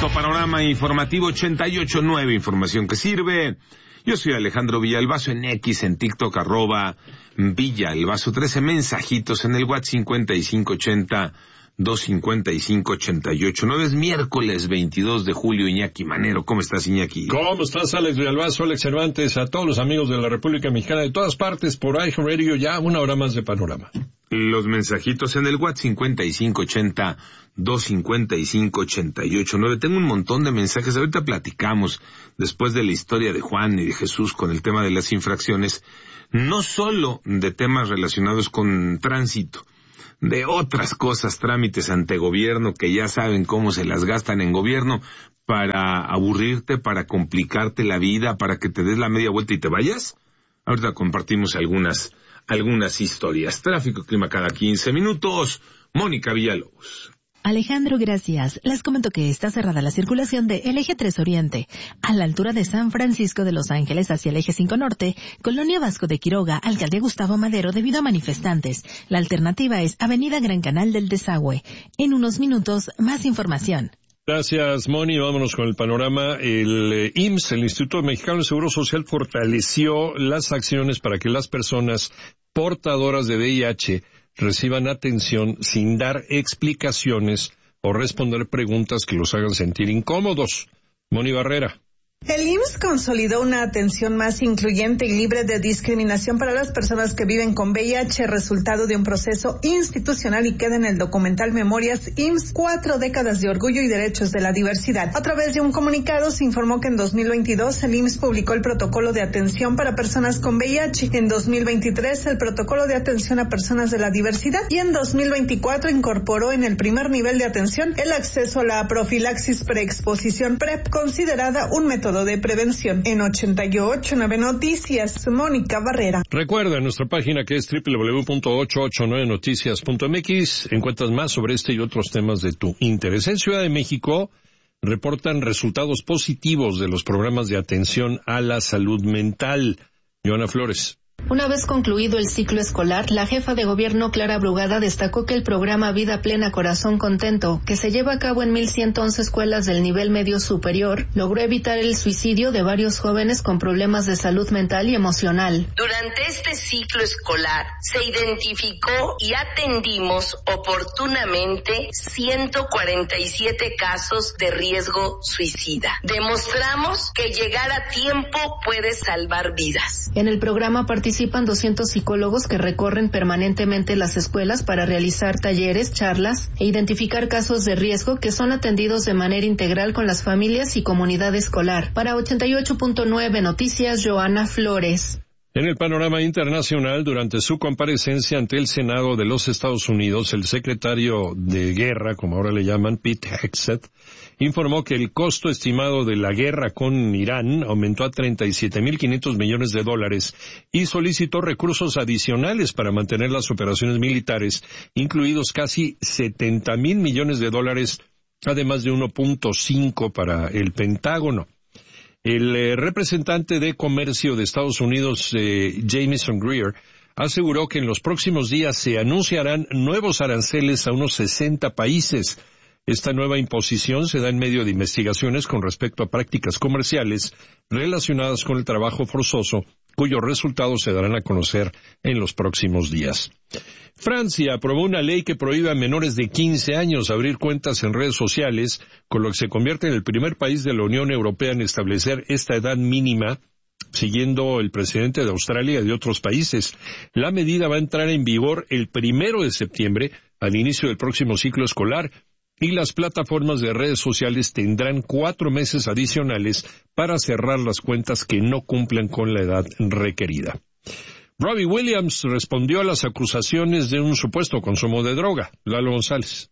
regreso, Panorama Informativo 88.9, información que sirve. Yo soy Alejandro Villalbazo en X, en TikTok, @Villalbazo, 13 mensajitos en el WhatsApp 5580-255-88.9. Es miércoles 22 de julio, Iñaki Manero. ¿Cómo estás, Iñaki? ¿Cómo estás, Alex Villalbazo, Alex Cervantes, a todos los amigos de la República Mexicana de todas partes por iHeartRadio, ya una hora más de Panorama? Los mensajitos en el WhatsApp 5580-255-88.9. Tengo un montón de mensajes. Ahorita platicamos, después de la historia de Juan y de Jesús con el tema de las infracciones, no solo de temas relacionados con tránsito, de otras cosas, trámites ante gobierno, que ya saben cómo se las gastan en gobierno para aburrirte, para complicarte la vida, para que te des la media vuelta y te vayas. Ahorita compartimos algunas historias. Tráfico y clima cada 15 minutos. Mónica Villalobos. Alejandro, gracias. Les comento que está cerrada la circulación de el Eje 3 Oriente, a la altura de San Francisco de Los Ángeles hacia el Eje 5 Norte, Colonia Vasco de Quiroga, Alcaldía Gustavo Madero, debido a manifestantes. La alternativa es Avenida Gran Canal del Desagüe. En unos minutos, más información. Gracias, Moni. Vámonos con el panorama. El IMSS, el Instituto Mexicano de Seguro Social, fortaleció las acciones para que las personas portadoras de VIH reciban atención sin dar explicaciones o responder preguntas que los hagan sentir incómodos. Moni Barrera. El IMSS consolidó una atención más incluyente y libre de discriminación para las personas que viven con VIH, resultado de un proceso institucional, y queda en el documental Memorias IMSS, 4 décadas de orgullo y derechos de la diversidad. A través de un comunicado se informó que en 2022 el IMSS publicó el protocolo de atención para personas con VIH, en 2023 el protocolo de atención a personas de la diversidad y en 2024 incorporó en el primer nivel de atención el acceso a la profilaxis preexposición PrEP, considerada un método de prevención. En 88.9 Noticias, Mónica Barrera. Recuerda nuestra página, que es www.889noticias.mx. Encuentras más sobre este y otros temas de tu interés. En Ciudad de México reportan resultados positivos de los programas de atención a la salud mental. Joana Flores. Una vez concluido el ciclo escolar, la jefa de gobierno Clara Brugada destacó que el programa Vida Plena Corazón Contento, que se lleva a cabo en 1,111 escuelas del nivel medio superior, logró evitar el suicidio de varios jóvenes con problemas de salud mental y emocional. Durante este ciclo escolar se identificó y atendimos oportunamente 147 casos de riesgo suicida. Demostramos que llegar a tiempo puede salvar vidas. En el programa participan 200 psicólogos que recorren permanentemente las escuelas para realizar talleres, charlas e identificar casos de riesgo que son atendidos de manera integral con las familias y comunidad escolar. Para 88.9 Noticias, Joana Flores. En el panorama internacional, durante su comparecencia ante el Senado de los Estados Unidos, el secretario de Guerra, como ahora le llaman, Pete Hegseth, informó que el costo estimado de la guerra con Irán aumentó a $37.500 millones y solicitó recursos adicionales para mantener las operaciones militares, incluidos casi $70.000 millones, además de 1.5 para el Pentágono. El representante de Comercio de Estados Unidos, Jamieson Greer, aseguró que en los próximos días se anunciarán nuevos aranceles a unos 60 países. Esta nueva imposición se da en medio de investigaciones con respecto a prácticas comerciales relacionadas con el trabajo forzoso, cuyos resultados se darán a conocer en los próximos días. Francia aprobó una ley que prohíbe a menores de 15 años abrir cuentas en redes sociales, con lo que se convierte en el primer país de la Unión Europea en establecer esta edad mínima, siguiendo el precedente de Australia y de otros países. La medida va a entrar en vigor el 1 de septiembre, al inicio del próximo ciclo escolar, y las plataformas de redes sociales tendrán 4 meses adicionales para cerrar las cuentas que no cumplan con la edad requerida. Robbie Williams respondió a las acusaciones de un supuesto consumo de droga. Lalo González.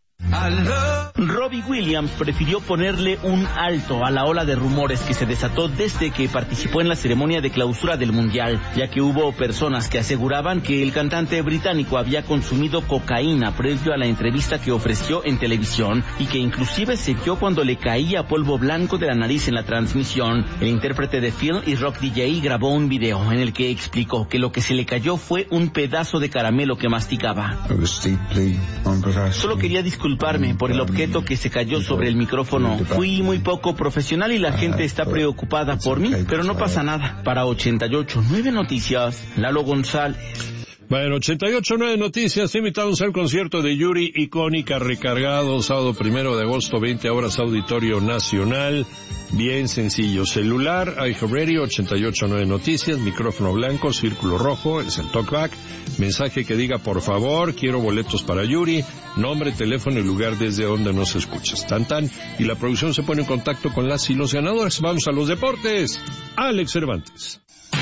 Robbie Williams prefirió ponerle un alto a la ola de rumores que se desató desde que participó en la ceremonia de clausura del Mundial, ya que hubo personas que aseguraban que el cantante británico había consumido cocaína previo a la entrevista que ofreció en televisión y que inclusive se vio cuando le caía polvo blanco de la nariz en la transmisión. El intérprete de Phil y rock DJ grabó un video en el que explicó que lo que se le cayó fue un pedazo de caramelo que masticaba. Solo quería disculparme disculparme por el objeto que se cayó sobre el micrófono. Fui muy poco profesional y la gente está preocupada por mí, pero no pasa nada. Para 88.9 Noticias, Lalo González. Bueno, 88.9 Noticias, invitados al concierto de Yuri Icónica, recargado sábado 1 de agosto, 20 horas, Auditorio Nacional. Bien sencillo, celular, iHeartRadio, 88.9 Noticias, micrófono blanco, círculo rojo, es el talkback, mensaje que diga por favor, quiero boletos para Yuri, nombre, teléfono y lugar desde donde nos escuchas. Tan, y la producción se pone en contacto con las y los ganadores. Vamos a los deportes. Alex Cervantes.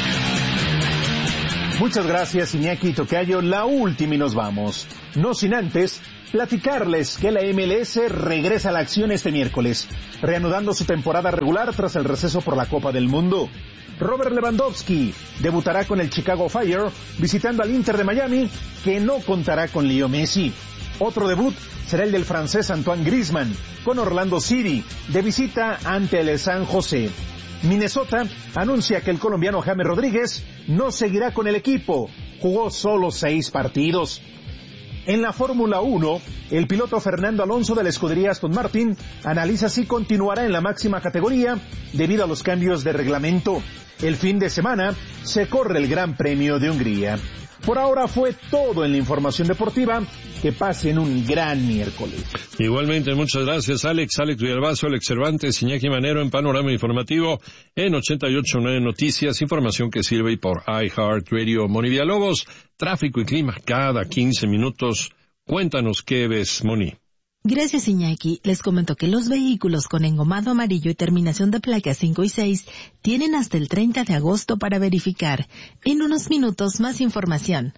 Muchas gracias, Iñaki Tocayo. La última y nos vamos. No sin antes platicarles que la MLS regresa a la acción este miércoles, reanudando su temporada regular tras el receso por la Copa del Mundo. Robert Lewandowski debutará con el Chicago Fire, visitando al Inter de Miami, que no contará con Leo Messi. Otro debut será el del francés Antoine Griezmann, con Orlando City, de visita ante el San José. Minnesota anuncia que el colombiano James Rodríguez no seguirá con el equipo, jugó solo 6 partidos. En la Fórmula 1, el piloto Fernando Alonso de la escudería Aston Martin analiza si continuará en la máxima categoría debido a los cambios de reglamento. El fin de semana se corre el Gran Premio de Hungría. Por ahora fue todo en la información deportiva. Que pasen un gran miércoles. Igualmente, muchas gracias, Alex Villalbazo, Alex Cervantes, Iñaki Manero en Panorama Informativo en 88.9 Noticias, información que sirve por iHeartRadio. Moni Villalobos, tráfico y clima cada 15 minutos. Cuéntanos qué ves, Moni. Gracias, Iñaki. Les comento que los vehículos con engomado amarillo y terminación de placas 5 y 6 tienen hasta el 30 de agosto para verificar. En unos minutos, más información.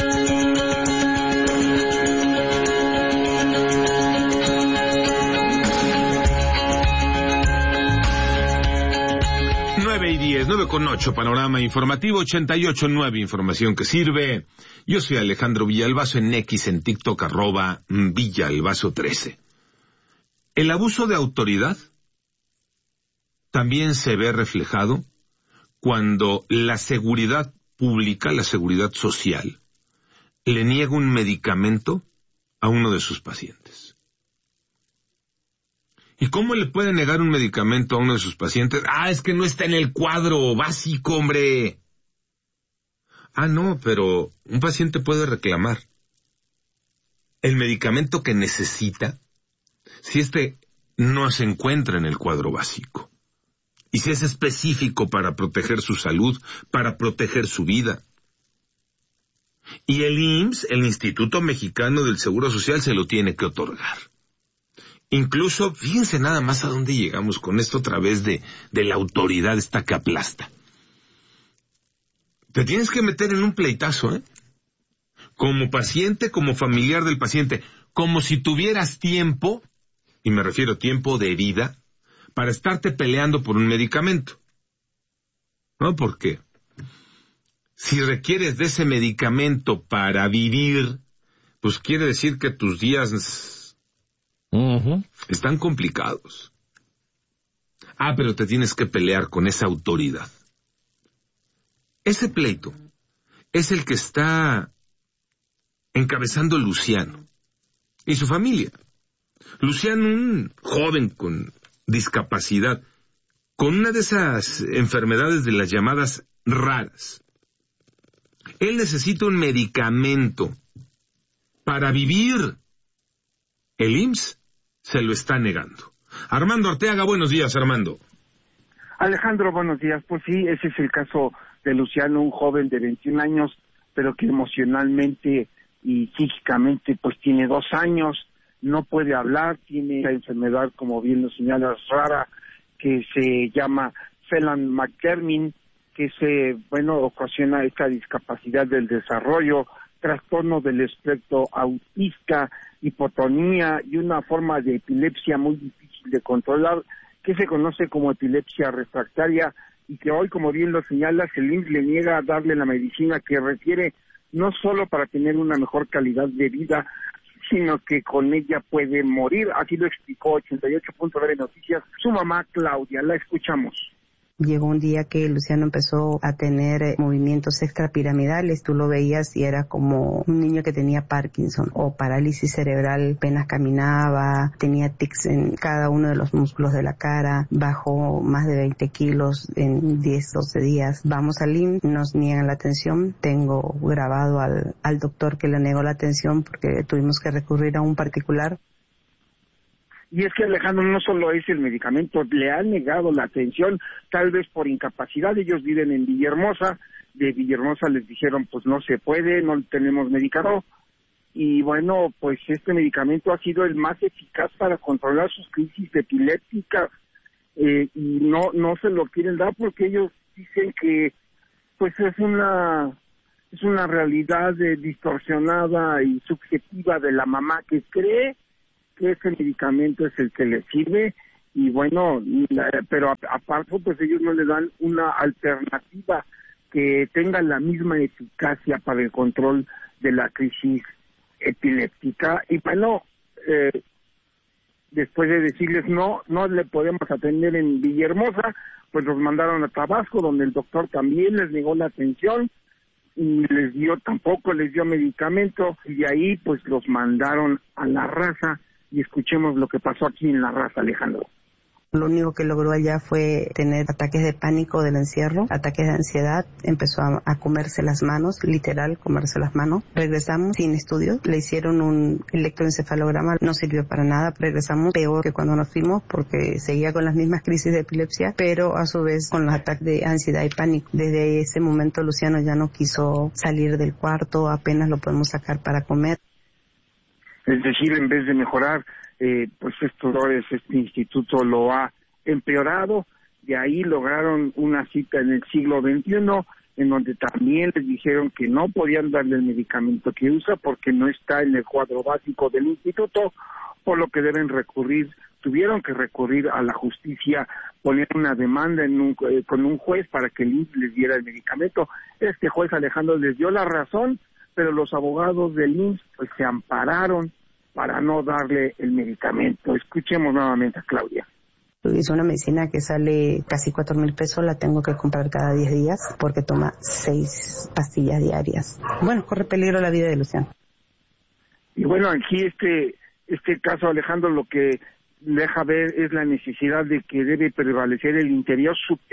Y 10, 9:08, Panorama Informativo, 88.9, información que sirve. Yo soy Alejandro Villalbazo en X, en TikTok, @Villalbazo13. El abuso de autoridad también se ve reflejado cuando la seguridad pública, la seguridad social, le niega un medicamento a uno de sus pacientes. ¿Y cómo le puede negar un medicamento a uno de sus pacientes? Es que no está en el cuadro básico, hombre. No, pero un paciente puede reclamar el medicamento que necesita si este no se encuentra en el cuadro básico. Y si es específico para proteger su salud, para proteger su vida. Y el IMSS, el Instituto Mexicano del Seguro Social, se lo tiene que otorgar. Incluso, fíjense nada más a dónde llegamos con esto a través de la autoridad esta que aplasta. Te tienes que meter en un pleitazo, como paciente, como familiar del paciente, como si tuvieras tiempo, y me refiero a tiempo de vida, para estarte peleando por un medicamento. ¿No? Porque si requieres de ese medicamento para vivir, pues quiere decir que tus días están complicados. Pero te tienes que pelear con esa autoridad. Ese pleito es el que está encabezando Luciano y su familia. Luciano, un joven con discapacidad, con una de esas enfermedades de las llamadas raras. Él necesita un medicamento para vivir. El IMSS se lo está negando. Armando Arteaga, buenos días, Armando. Alejandro, buenos días. Pues sí, ese es el caso de Luciano, un joven de 21 años, pero que emocionalmente y psíquicamente pues tiene 2 años, no puede hablar, tiene la enfermedad, como bien lo señalas, rara, que se llama Phelan-McDermid, que ocasiona esta discapacidad del desarrollo, trastorno del espectro autista, hipotonía y una forma de epilepsia muy difícil de controlar, que se conoce como epilepsia refractaria, y que hoy, como bien lo señalas, el IMSS le niega darle la medicina que requiere, no solo para tener una mejor calidad de vida, sino que con ella puede morir. Así lo explicó 88.9 Noticias su mamá Claudia. La escuchamos. Llegó un día que Luciano empezó a tener movimientos extrapiramidales. Tú lo veías y era como un niño que tenía Parkinson o parálisis cerebral. Apenas caminaba, tenía tics en cada uno de los músculos de la cara, bajó más de 20 kilos en 10, 12 días. Vamos al IMSS, nos niegan la atención. Tengo grabado al doctor que le negó la atención porque tuvimos que recurrir a un particular. Y es que, Alejandro, no solo es el medicamento, le han negado la atención, tal vez por incapacidad. Ellos viven en Villahermosa, de Villahermosa les dijeron, pues no se puede, no tenemos medicamento. Y bueno, pues este medicamento ha sido el más eficaz para controlar sus crisis epilépticas, y no se lo quieren dar porque ellos dicen que pues es una realidad distorsionada y subjetiva de la mamá que cree que ese medicamento es el que le sirve. Y bueno, pero aparte pues ellos no le dan una alternativa que tenga la misma eficacia para el control de la crisis epiléptica. Y bueno, después de decirles no le podemos atender en Villahermosa, pues los mandaron a Tabasco, donde el doctor también les negó la atención y tampoco les dio medicamento, y de ahí pues los mandaron a La Raza. Y escuchemos lo que pasó aquí en La Raza, Alejandro. Lo único que logró allá fue tener ataques de pánico del encierro, ataques de ansiedad, empezó a comerse las manos, literal, comerse las manos. Regresamos sin estudios, le hicieron un electroencefalograma, no sirvió para nada, regresamos peor que cuando nos fuimos porque seguía con las mismas crisis de epilepsia, pero a su vez con los ataques de ansiedad y pánico. Desde ese momento Luciano ya no quiso salir del cuarto, apenas lo podemos sacar para comer. Es decir, en vez de mejorar, pues este instituto lo ha empeorado. De ahí lograron una cita en el siglo XXI, en donde también les dijeron que no podían darle el medicamento que usa porque no está en el cuadro básico del instituto, por lo que tuvieron que recurrir a la justicia, poner una demanda con un juez para que el IMSS les diera el medicamento. Este juez, Alejandro, les dio la razón, pero los abogados del IMSS pues se ampararon para no darle el medicamento. Escuchemos nuevamente a Claudia. Es una medicina que sale casi 4,000 pesos, la tengo que comprar cada 10 días porque toma 6 pastillas diarias. Bueno, corre peligro la vida de Luciano. Y bueno, aquí este caso, Alejandro, lo que deja ver es la necesidad de que debe prevalecer el interés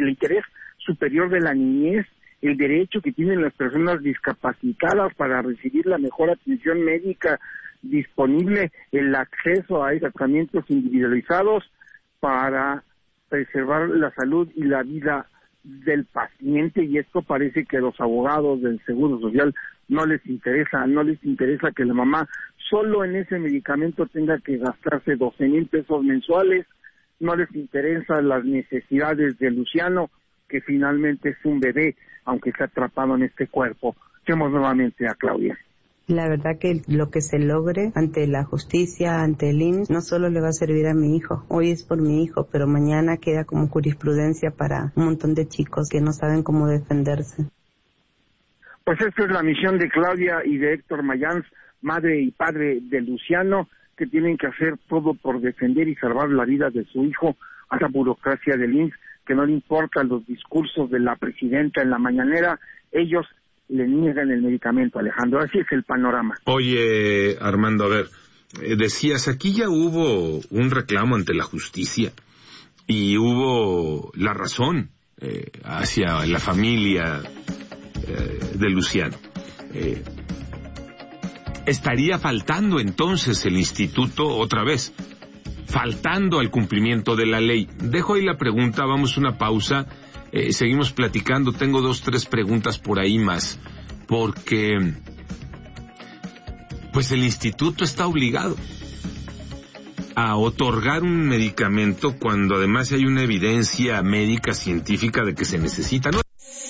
superior de la niñez, el derecho que tienen las personas discapacitadas para recibir la mejor atención médica disponible, el acceso a tratamientos individualizados para preservar la salud y la vida del paciente. Y esto parece que a los abogados del Seguro Social no les interesa que la mamá solo en ese medicamento tenga que gastarse 12,000 pesos mensuales, no les interesan las necesidades de Luciano, que finalmente es un bebé, aunque está atrapado en este cuerpo. Escuchemos nuevamente a Claudia. La verdad que lo que se logre ante la justicia, ante el IMSS, no solo le va a servir a mi hijo. Hoy es por mi hijo, pero mañana queda como jurisprudencia para un montón de chicos que no saben cómo defenderse. Pues esta es la misión de Claudia y de Héctor Mayans, madre y padre de Luciano, que tienen que hacer todo por defender y salvar la vida de su hijo a la burocracia del IMSS, que no le importan los discursos de la presidenta en la mañanera. Ellos le niegan el medicamento, Alejandro. Así es el panorama. Oye, Armando, a ver, decías, aquí ya hubo un reclamo ante la justicia y hubo la razón hacia la familia de Luciano. ¿Estaría faltando entonces el instituto otra vez? Faltando al cumplimiento de la ley. Dejo ahí la pregunta, vamos a una pausa. Seguimos platicando, tengo 2-3 preguntas por ahí más, porque pues el instituto está obligado a otorgar un medicamento cuando además hay una evidencia médica científica de que se necesita, ¿no?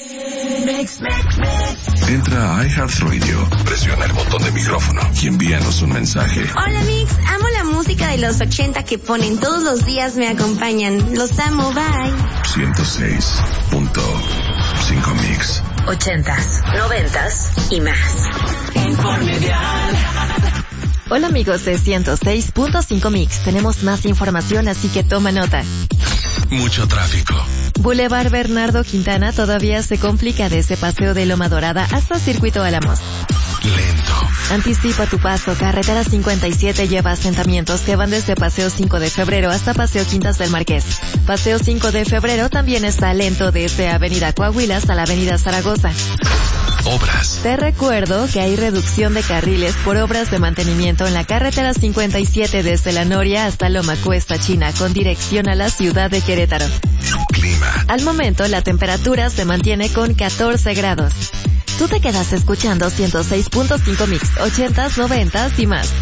Entra a iHeartRadio, presiona el botón de micrófono y envíanos un mensaje. Hola Mix, amo la música de los 80 que ponen todos los días, me acompañan. Los amo, bye. 106.5 Mix. 80s, 90s y más. Informe Vial. Hola amigos de 106.5 Mix, tenemos más información, así que toma nota. mucho tráfico. Boulevard Bernardo Quintana todavía se complica desde Paseo de Loma Dorada hasta Circuito Álamos. Lento. Anticipa tu paso. Carretera 57 lleva asentamientos que van desde Paseo 5 de Febrero hasta Paseo Quintas del Marqués. Paseo 5 de Febrero también está lento desde Avenida Coahuila hasta la Avenida Zaragoza. Obras. Te recuerdo que hay reducción de carriles por obras de mantenimiento en la carretera 57 desde La Noria hasta Loma Cuesta China con dirección a la ciudad de Querétaro. Clima. Al momento la temperatura se mantiene con 14 grados. Tú te quedas escuchando 106.5 Mix, 80s, 90s y más.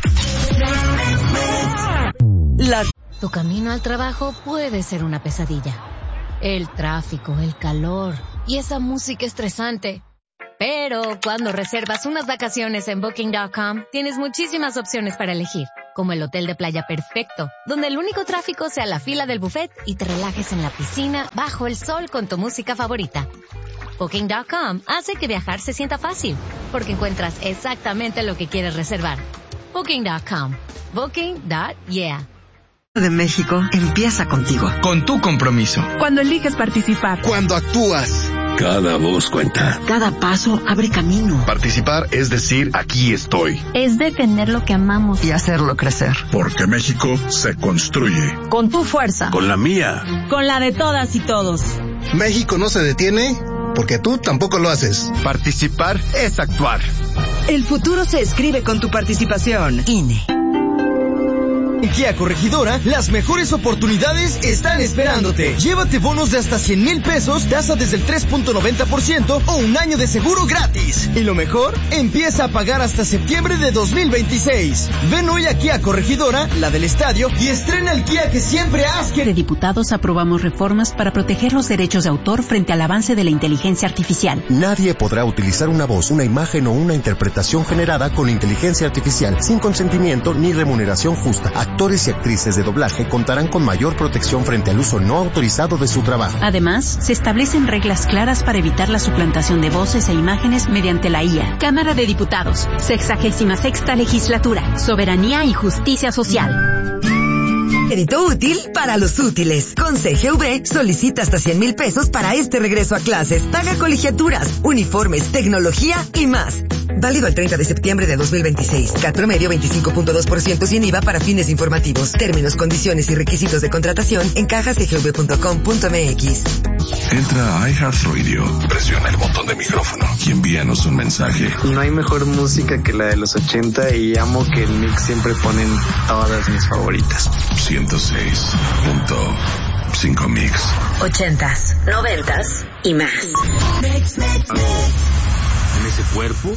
Tu camino al trabajo puede ser una pesadilla. El tráfico, el calor y esa música estresante. Pero cuando reservas unas vacaciones en Booking.com, tienes muchísimas opciones para elegir, como el hotel de playa perfecto, donde el único tráfico sea la fila del buffet y te relajes en la piscina bajo el sol con tu música favorita. Booking.com hace que viajar se sienta fácil, porque encuentras exactamente lo que quieres reservar. Booking.com. Booking.yeah. De México empieza contigo. Con tu compromiso. Cuando eliges participar. Cuando actúas. Cada voz cuenta. Cada paso abre camino. Participar es decir, aquí estoy. Es defender lo que amamos. Y hacerlo crecer. Porque México se construye. Con tu fuerza. Con la mía. Con la de todas y todos. México no se detiene porque tú tampoco lo haces. Participar es actuar. El futuro se escribe con tu participación. INE. En Kia Corregidora, las mejores oportunidades están esperándote. Llévate bonos de hasta 100,000 pesos, tasa desde el 3.90% o un año de seguro gratis. Y lo mejor, empieza a pagar hasta septiembre de 2026. Ven hoy a Kia Corregidora, la del estadio, y estrena el Kia que siempre has querido. De diputados aprobamos reformas para proteger los derechos de autor frente al avance de la inteligencia artificial. Nadie podrá utilizar una voz, una imagen o una interpretación generada con inteligencia artificial sin consentimiento ni remuneración justa. Actores y actrices de doblaje contarán con mayor protección frente al uso no autorizado de su trabajo. Además, se establecen reglas claras para evitar la suplantación de voces e imágenes mediante la IA. Cámara de Diputados, 66ª Legislatura, Soberanía y Justicia Social. Crédito útil para los útiles. Con CGV solicita hasta 100,000 pesos para este regreso a clases. Paga colegiaturas, uniformes, tecnología y más. Válido el 30 de septiembre de 2026. CAT promedio 25.2% sin IVA para fines informativos. Términos, condiciones y requisitos de contratación en cajasgv.com.mx. Entra a iHeartRadio, presiona el botón de micrófono y envíanos un mensaje. No hay mejor música que la de los 80 y amo que en Mix siempre ponen todas mis favoritas. 106.5 Mix. 80s, 90s y más. En ese cuerpo,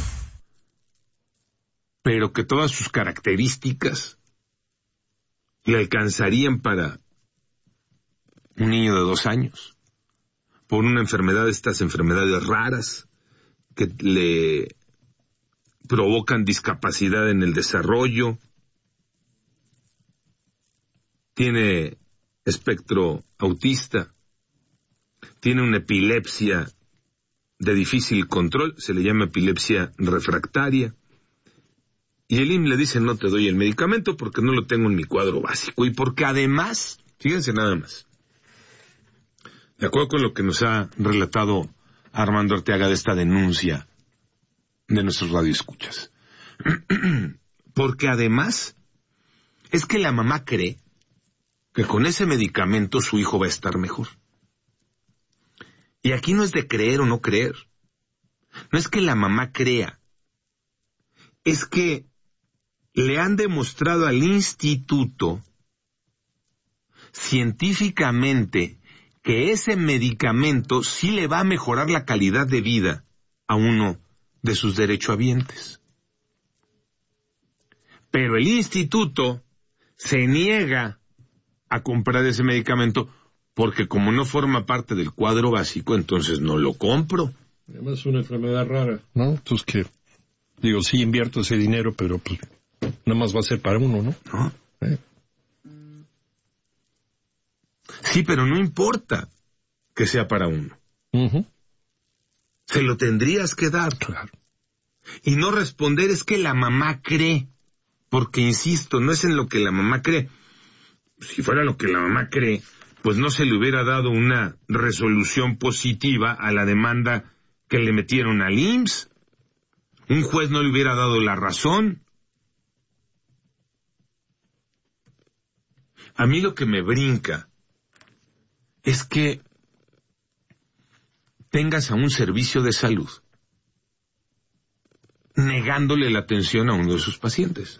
pero que todas sus características le alcanzarían para un niño de 2 años, por una enfermedad, estas enfermedades raras que le provocan discapacidad en el desarrollo, tiene espectro autista, tiene una epilepsia de difícil control, se le llama epilepsia refractaria, y el IMSS le dice no te doy el medicamento porque no lo tengo en mi cuadro básico, y porque además, fíjense nada más, de acuerdo con lo que nos ha relatado Armando Arteaga de esta denuncia de nuestros radioescuchas, porque además es que la mamá cree que con ese medicamento su hijo va a estar mejor. Y aquí no es de creer o no creer. No es que la mamá crea. Es que le han demostrado al instituto científicamente que ese medicamento sí le va a mejorar la calidad de vida a uno de sus derechohabientes. Pero el instituto se niega a comprar ese medicamento porque como no forma parte del cuadro básico, entonces no lo compro. Además es una enfermedad rara, ¿no? Entonces que, digo, sí invierto ese dinero, pero pues nada más va a ser para uno, ¿no? ¿No? Sí, pero no importa que sea para uno. Se lo tendrías que dar. Claro. Y no responder es que la mamá cree, porque insisto, no es en lo que la mamá cree. Si fuera lo que la mamá cree, pues no se le hubiera dado una resolución positiva a la demanda que le metieron al IMSS. Un juez no le hubiera dado la razón. A mí lo que me brinca es que tengas a un servicio de salud negándole la atención a uno de sus pacientes.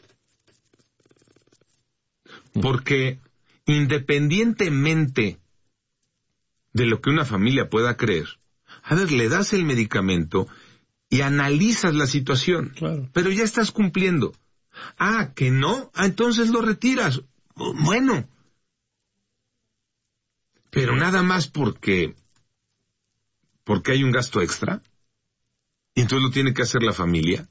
Porque independientemente de lo que una familia pueda creer, a ver, le das el medicamento y analizas la situación, claro, pero ya estás cumpliendo. Ah, ¿que no? Ah, entonces lo retiras. Bueno, pero nada más porque hay un gasto extra, y entonces lo tiene que hacer la familia,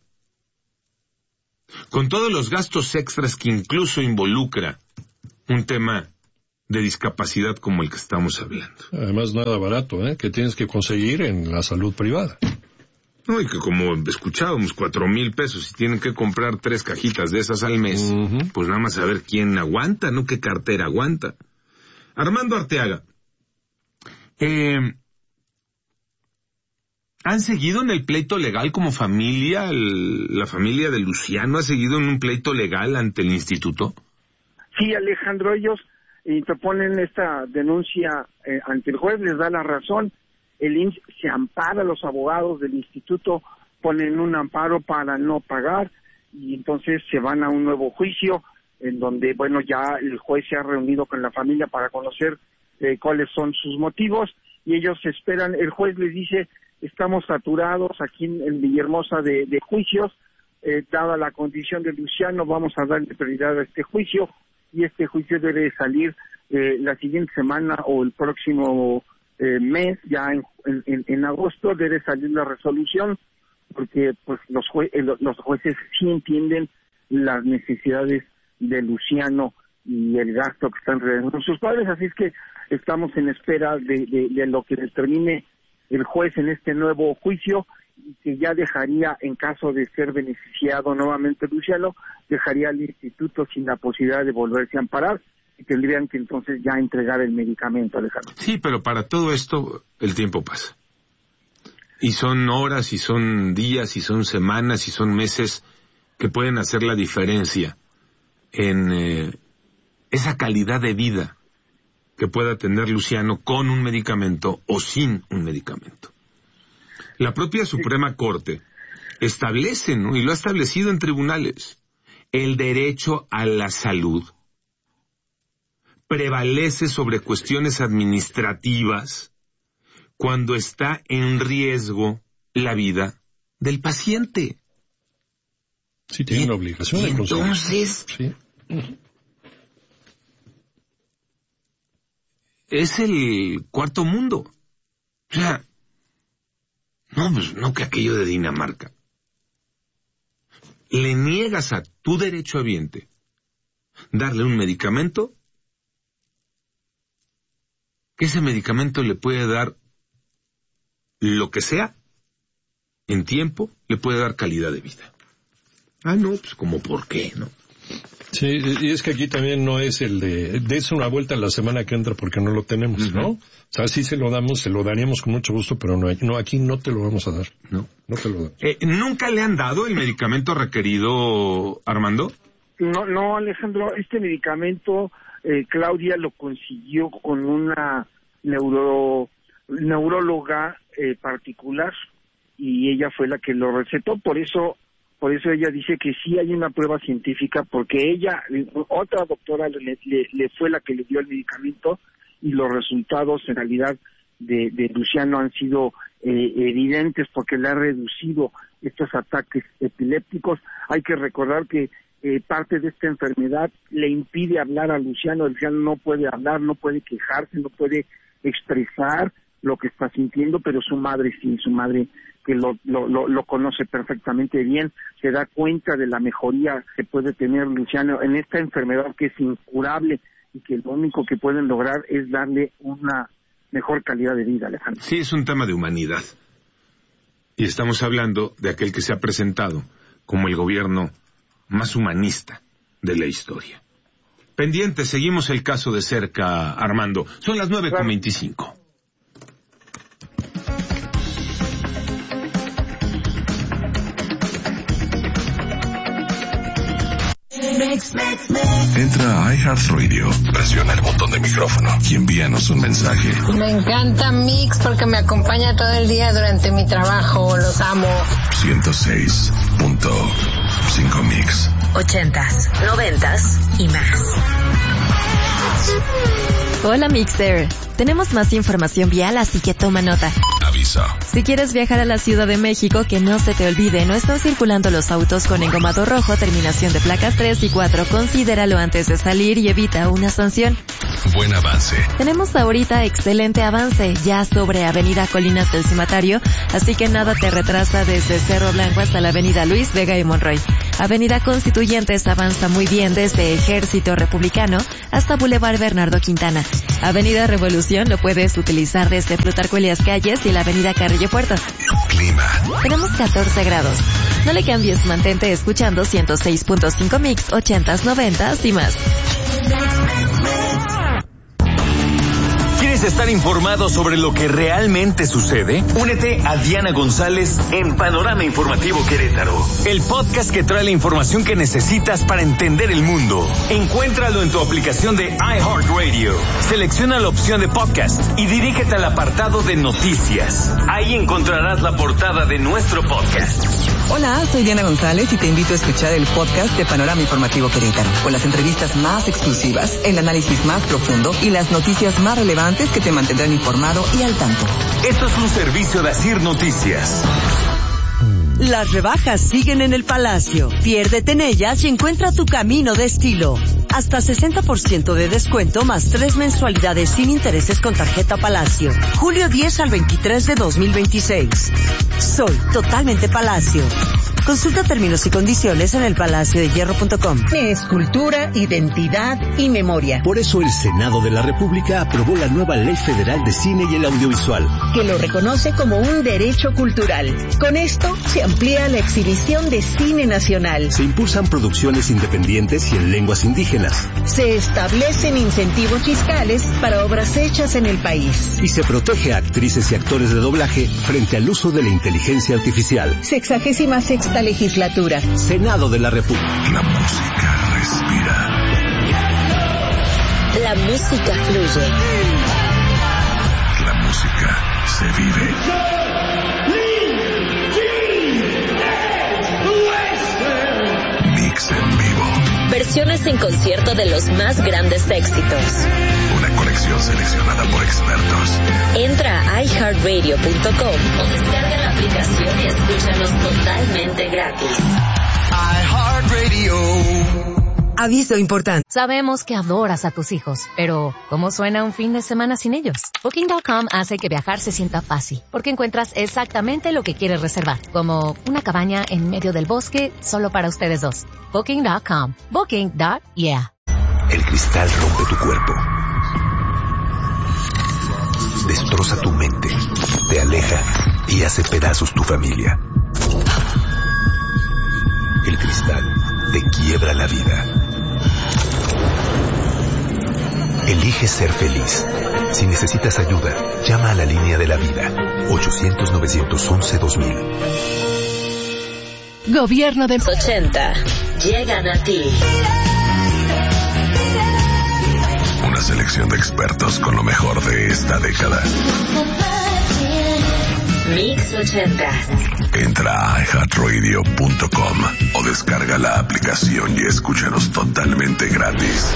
con todos los gastos extras que incluso involucra un tema de discapacidad como el que estamos hablando. Además, nada barato, que tienes que conseguir en la salud privada. No, y que como escuchábamos, 4,000 pesos, y tienen que comprar 3 cajitas de esas al mes, pues nada más a ver quién aguanta, ¿no? ¿Qué cartera aguanta? Armando Arteaga, ¿han seguido en el pleito legal como familia? ¿La familia de Luciano ha seguido en un pleito legal ante el instituto? Sí, Alejandro, ellos interponen esta denuncia ante el juez, les da la razón, el IMSS se ampara, los abogados del instituto ponen un amparo para no pagar, y entonces se van a un nuevo juicio, en donde, bueno, ya el juez se ha reunido con la familia para conocer cuáles son sus motivos, y ellos esperan, el juez les dice, estamos saturados aquí en Villahermosa de juicios, dada la condición de Luciano, vamos a darle prioridad a este juicio, y este juicio debe salir la siguiente semana o el próximo mes, ya en agosto debe salir la resolución, porque pues los jueces sí entienden las necesidades de Luciano y el gasto que están realizando sus padres, así es que estamos en espera de lo que determine el juez en este nuevo juicio, y que ya dejaría, en caso de ser beneficiado nuevamente Luciano, dejaría al instituto sin la posibilidad de volverse a amparar, y tendrían que entonces ya entregar el medicamento, Alejandro. Sí, pero para todo esto el tiempo pasa. Y son horas, y son días, y son semanas, y son meses que pueden hacer la diferencia en esa calidad de vida que pueda tener Luciano con un medicamento o sin un medicamento. La propia Suprema Corte establece, ¿no?, y lo ha establecido en tribunales, el derecho a la salud prevalece sobre cuestiones administrativas cuando está en riesgo la vida del paciente. Sí, tiene una obligación de conseguir. Entonces, sí, es el cuarto mundo. O sea, no, pues no que aquello de Dinamarca. Le niegas a tu derechohabiente darle un medicamento, que ese medicamento le puede dar lo que sea, en tiempo, le puede dar calidad de vida. Ah, no, pues como por qué, ¿no? Sí, y es que aquí también no es el de des una vuelta la semana que entra porque no lo tenemos, ¿no? O sea, sí se lo damos, se lo daríamos con mucho gusto, pero no, aquí no te lo vamos a dar. No te lo damos. ¿Nunca le han dado el medicamento requerido, Armando? No, Alejandro, este medicamento Claudia lo consiguió con una neuróloga particular, y ella fue la que lo recetó, por eso ella dice que sí hay una prueba científica, porque ella, otra doctora le fue la que le dio el medicamento, y los resultados en realidad de Luciano han sido evidentes, porque le ha reducido estos ataques epilépticos. Hay que recordar que parte de esta enfermedad le impide hablar a Luciano. Luciano no puede hablar, no puede quejarse, no puede expresar lo que está sintiendo, pero su madre sí, su madre, que lo conoce perfectamente bien, se da cuenta de la mejoría que puede tener Luciano en esta enfermedad que es incurable, y que lo único que pueden lograr es darle una mejor calidad de vida, Alejandro. Sí, es un tema de humanidad. Y estamos hablando de aquel que se ha presentado como el gobierno más humanista de la historia. Pendiente, seguimos el caso de cerca, Armando. Son las 9:25. Entra a iHeartRadio, presiona el botón de micrófono y envíanos un mensaje. Me encanta Mix porque me acompaña todo el día durante mi trabajo. Los amo. 106.5 Mix. 80s, 90s y más. Hola Mixer, tenemos más información vial, así que toma nota. Aviso. Si quieres viajar a la Ciudad de México, que no se te olvide, no están circulando los autos con engomado rojo, terminación de placas 3 y 4. Considéralo antes de salir y evita una sanción. Buen avance. Tenemos ahorita excelente avance, ya sobre Avenida Colinas del Cimatario, así que nada te retrasa desde Cerro Blanco hasta la Avenida Luis Vega y Monroy. Avenida Constituyentes avanza muy bien desde Ejército Republicano hasta Boulevard Bernardo Quintana. Avenida Revolución lo puedes utilizar desde Plutarco Elías Calles y la Avenida Carrillo Puerto. Clima. Tenemos 14 grados. No le cambies, mantente escuchando 106.5 Mix, 80s, 90s y más. ¿Quieres estar informado sobre lo que realmente sucede? Únete a Diana González en Panorama Informativo Querétaro, el podcast que trae la información que necesitas para entender el mundo. Encuéntralo en tu aplicación de iHeartRadio. Selecciona la opción de podcast y dirígete al apartado de noticias. Ahí encontrarás la portada de nuestro podcast. Hola, soy Diana González y te invito a escuchar el podcast de Panorama Informativo Querétaro, con las entrevistas más exclusivas, el análisis más profundo y las noticias más relevantes que te mantendrán informado y al tanto. Esto es un servicio de Asir Noticias. Las rebajas siguen en el Palacio. Piérdete en ellas y encuentra tu camino de estilo. Hasta 60% de descuento más 3 mensualidades sin intereses con tarjeta Palacio. Julio 10 al 23 de 2026. Soy totalmente Palacio. Consulta términos y condiciones en elpalaciodehierro.com. Es cultura, identidad y memoria. Por eso el Senado de la República aprobó la nueva Ley Federal de Cine y el Audiovisual, que lo reconoce como un derecho cultural. Con esto se amplía la exhibición de cine nacional. Se impulsan producciones independientes y en lenguas indígenas. Se establecen incentivos fiscales para obras hechas en el país. Y se protege a actrices y actores de doblaje frente al uso de la inteligencia artificial. 66ª legislatura. Senado de la República. La música respira. La música fluye. La música se vive. Mix en vivo. Versiones en concierto de los más grandes éxitos. Una colección seleccionada por expertos. Entra a iHeartRadio.com o descarga la aplicación y escúchanos totalmente gratis. iHeartRadio. Aviso importante. Sabemos que adoras a tus hijos, pero ¿cómo suena un fin de semana sin ellos? Booking.com hace que viajar se sienta fácil, porque encuentras exactamente lo que quieres reservar, como una cabaña en medio del bosque solo para ustedes dos. Booking.com. Booking.yeah. El cristal rompe tu cuerpo. Destroza tu mente, te aleja y hace pedazos tu familia. El cristal te quiebra la vida. Elige ser feliz. Si necesitas ayuda, llama a la línea de la vida. 800-911-2000. Gobierno de 80. Llegan a ti. Una selección de expertos con lo mejor de esta década. Mix 80. Entra a iHeartRadio.com o descarga la aplicación y escúchanos totalmente gratis.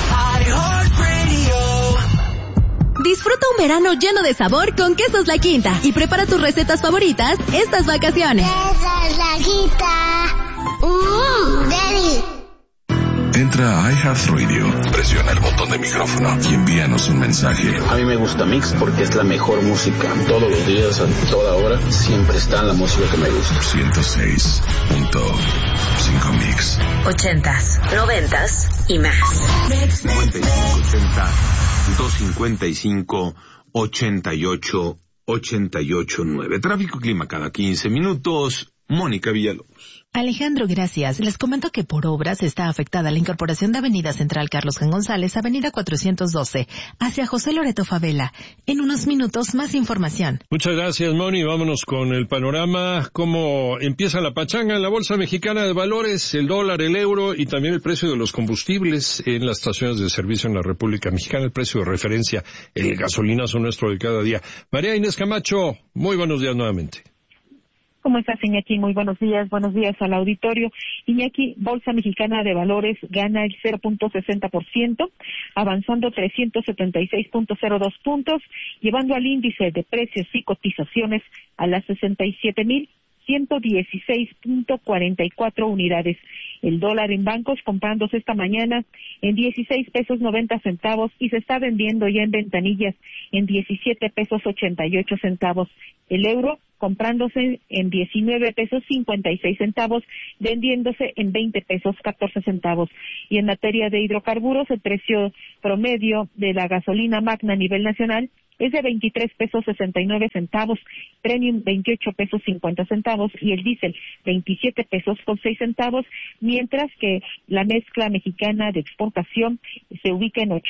Disfruta un verano lleno de sabor con Quesos La Quinta y prepara tus recetas favoritas estas vacaciones. Quesos La Quinta. Daddy. Entra a iHeartRadio, presiona el botón de micrófono y envíanos un mensaje. A mí me gusta Mix porque es la mejor música. Todos los días, a toda hora, siempre está la música que me gusta. 106.5 Mix. 80s, 90s y más. 5580 255 88 88 9. Tráfico y clima cada 15 minutos Mónica Villalobos. Alejandro, gracias. Les comento que por obras está afectada la incorporación de Avenida Central Carlos Jan González, Avenida 412, hacia José Loreto Favela. En unos minutos, más información. Muchas gracias, Moni. Vámonos con el panorama. ¿Cómo empieza la pachanga en la Bolsa Mexicana de Valores? El dólar, el euro y también el precio de los combustibles en las estaciones de servicio en la República Mexicana. El precio de referencia, el gasolinazo nuestro de cada día. María Inés Camacho, muy buenos días nuevamente. ¿Cómo estás, Iñaki? Muy buenos días al auditorio. Iñaki, Bolsa Mexicana de Valores gana el 0.60%, avanzando 376.02 puntos, llevando al índice de precios y cotizaciones a las 67,116.44 unidades. El dólar en bancos comprándose esta mañana en 16 pesos 90 centavos y se está vendiendo ya en ventanillas en 17 pesos 88 centavos. El euro comprándose en 19 pesos 56 centavos, vendiéndose en 20 pesos 14 centavos. Y en materia de hidrocarburos, el precio promedio de la gasolina magna a nivel nacional es de 23 pesos 69 centavos, premium 28 pesos 50 centavos y el diésel 27 pesos con 6 centavos, mientras que la mezcla mexicana de exportación se ubica en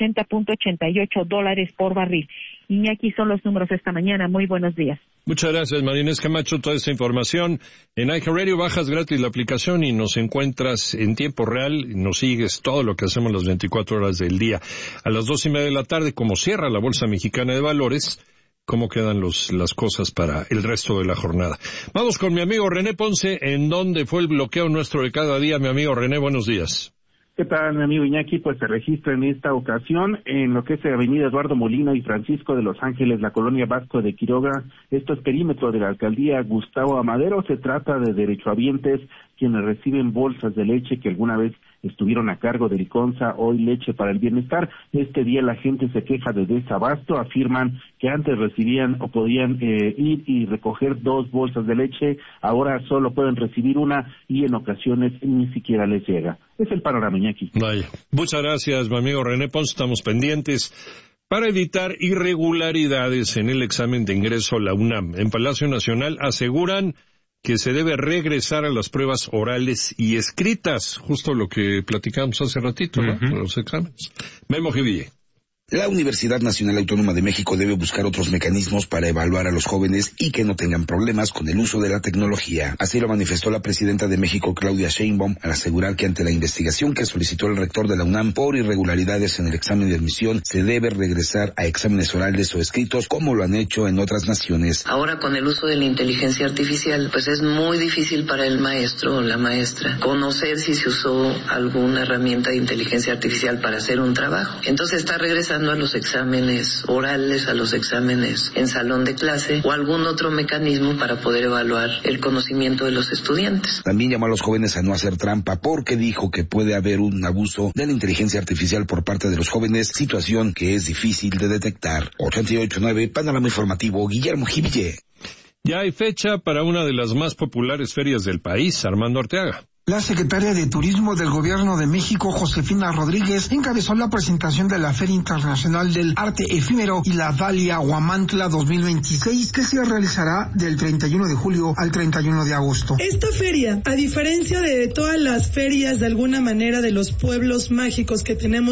80.88 dólares por barril. Iñaki, son los números esta mañana. Muy buenos días. Muchas gracias, María Inés Camacho, toda esta información. En iHeartRadio bajas gratis la aplicación y nos encuentras en tiempo real, nos sigues todo lo que hacemos las 24 horas del día. A las 2:30 de la tarde, como cierra la Bolsa Mexicana de Valores, cómo quedan las cosas para el resto de la jornada. Vamos con mi amigo René Ponce, en donde fue el bloqueo nuestro de cada día. Mi amigo René, buenos días. ¿Qué tal, mi amigo Iñaki? Pues se registra en esta ocasión en lo que es Avenida Eduardo Molina y Francisco de Los Ángeles, la colonia Vasco de Quiroga. Esto es perímetro de la alcaldía Gustavo Amadero. Se trata de derechohabientes quienes reciben bolsas de leche que alguna vez estuvieron a cargo de Liconza, hoy Leche para el Bienestar. Este día la gente se queja de desabasto, afirman que antes recibían o podían ir y recoger 2 bolsas de leche, ahora solo pueden recibir una y en ocasiones ni siquiera les llega. Es el panorama, Iñaki. Vaya. Muchas gracias, mi amigo René Ponce, estamos pendientes. Para evitar irregularidades en el examen de ingreso a la UNAM, en Palacio Nacional aseguran que se debe regresar a las pruebas orales y escritas, justo lo que platicamos hace ratito, ¿no? Los exámenes. Memo Giville. La Universidad Nacional Autónoma de México debe buscar otros mecanismos para evaluar a los jóvenes y que no tengan problemas con el uso de la tecnología. Así lo manifestó la presidenta de México, Claudia Sheinbaum, al asegurar que ante la investigación que solicitó el rector de la UNAM por irregularidades en el examen de admisión, se debe regresar a exámenes orales o escritos como lo han hecho en otras naciones. Ahora con el uso de la inteligencia artificial, pues es muy difícil para el maestro o la maestra conocer si se usó alguna herramienta de inteligencia artificial para hacer un trabajo. Entonces está regresando a los exámenes orales, a los exámenes en salón de clase o algún otro mecanismo para poder evaluar el conocimiento de los estudiantes. También llamó a los jóvenes a no hacer trampa porque dijo que puede haber un abuso de la inteligencia artificial por parte de los jóvenes, situación que es difícil de detectar. 88.9, Panorama Informativo, Guillermo Giville. Ya hay fecha para una de las más populares ferias del país, Armando Arteaga. La secretaria de Turismo del Gobierno de México, Josefina Rodríguez, encabezó la presentación de la Feria Internacional del Arte Efímero y la Dalia Huamantla 2026, que se realizará del 31 de julio al 31 de agosto. Esta feria, a diferencia de todas las ferias de alguna manera de los pueblos mágicos que tenemos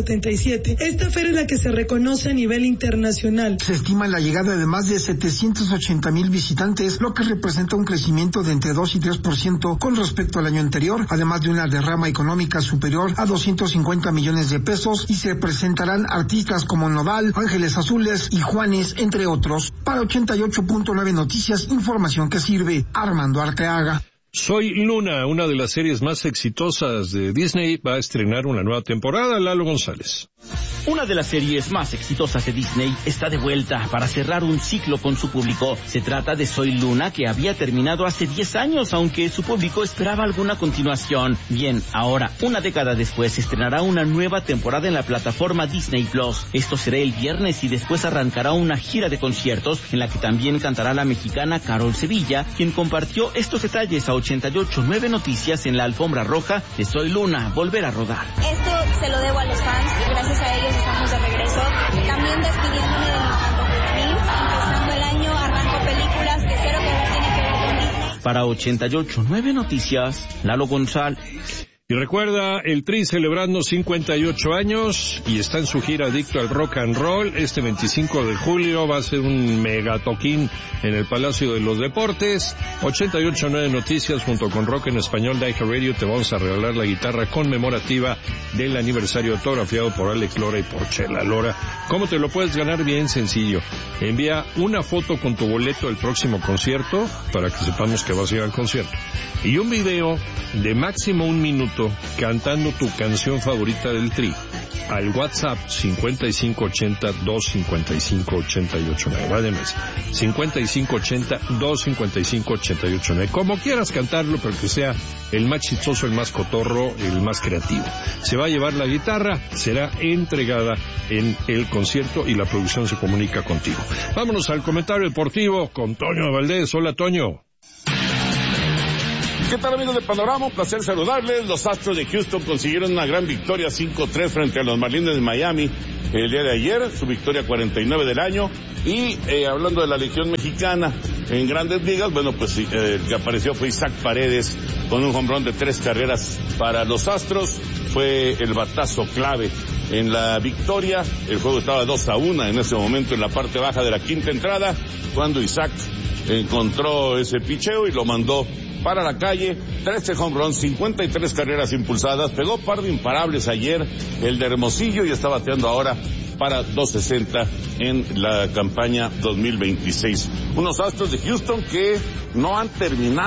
177, esta feria es la que se reconoce a nivel internacional. Se estima la llegada de más de 780,000 visitantes, lo que representa un crecimiento de entre 2 y 3% con respecto al año anterior, además de una derrama económica superior a 250 millones de pesos, y se presentarán artistas como Nodal, Ángeles Azules y Juanes, entre otros. Para 88.9 Noticias, información que sirve. Armando Arteaga. Soy Luna, una de las series más exitosas de Disney, va a estrenar una nueva temporada. Lalo González. Una de las series más exitosas de Disney está de vuelta para cerrar un ciclo con su público. Se trata de Soy Luna, que había terminado hace 10 años, aunque su público esperaba alguna continuación. Bien, ahora, una década después, se estrenará una nueva temporada en la plataforma Disney Plus. Esto será el viernes y después arrancará una gira de conciertos en la que también cantará la mexicana Carol Sevilla, quien compartió estos detalles a 88.9 Noticias en la alfombra roja de Soy Luna, volver a rodar. Esto se lo debo a los fans y gracias a ellos estamos de regreso. También despidiéndome de mi canto juvenil, empezando el año, arranco películas que cero que ver tienen que ver con Disney. Para 88.9 Noticias, Lalo González. Y recuerda, el Tri celebrando 58 años y está en su gira Adicto al Rock and Roll. Este 25 de julio va a ser un megatoquín en el Palacio de los Deportes. 88.9 Noticias junto con Rock en Español de iHeartRadio te vamos a regalar la guitarra conmemorativa del aniversario autografiado por Alex Lora y por Chela Lora. ¿Cómo te lo puedes ganar? Bien sencillo. Envía una foto con tu boleto del próximo concierto para que sepamos que vas a ir al concierto. Y un video de máximo 1 minuto cantando tu canción favorita del Tri al WhatsApp 5580-255-889. Además, 5580-255-889. Como quieras cantarlo, pero que sea el más chistoso, el más cotorro, el más creativo. Se va a llevar la guitarra, será entregada en el concierto y la producción se comunica contigo. Vámonos al comentario deportivo con Toño Valdés. Hola, Toño. ¿Qué tal, amigos de Panorama? Un placer saludarles. Los Astros de Houston consiguieron una gran victoria 5-3 frente a los Marlins de Miami el día de ayer, su victoria 49 del año. Y hablando de la Legión Mexicana en Grandes Ligas, bueno, pues el que apareció fue Isaac Paredes con un home run de 3 carreras para los Astros. Fue el batazo clave en la victoria. El juego estaba 2-1 en ese momento en la parte baja de la quinta entrada, cuando Isaac encontró ese picheo y lo mandó para la calle. 13 home runs, 53 carreras impulsadas, pegó par de imparables ayer el de Hermosillo y está bateando ahora para 260 en la campaña 2026. Unos Astros de Houston que no han terminado